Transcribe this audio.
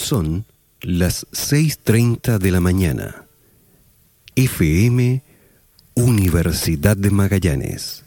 Son las 6:30 de la mañana. FM Universidad de Magallanes.